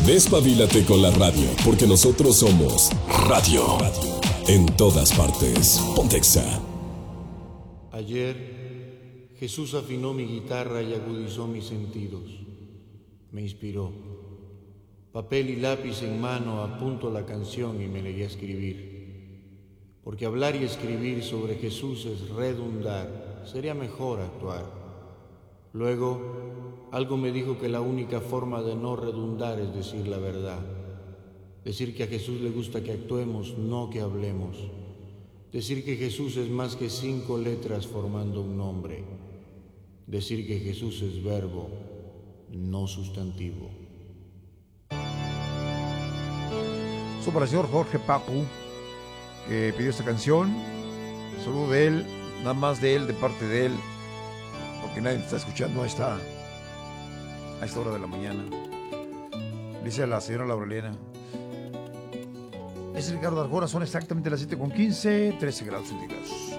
Despabílate con la radio, porque nosotros somos radio. En todas partes. Pontexa. Ayer, Jesús afinó mi guitarra y agudizó mis sentidos. Me inspiró. Papel y lápiz en mano, apunto la canción y me negué a escribir. Porque hablar y escribir sobre Jesús es redundar, sería mejor actuar. Luego, algo me dijo que la única forma de no redundar es decir la verdad. Decir que a Jesús le gusta que actuemos, no que hablemos. Decir que Jesús es más que 5 letras formando un nombre. Decir que Jesús es verbo, no sustantivo. Eso para el señor Jorge Papu, que pidió esta canción. Saludo de él, nada más de él, de parte de él, porque nadie está escuchando a esta hora de la mañana. Dice a la señora Laureliana. Es Ricardo Arjona, son exactamente las 7:15, 13 grados centígrados.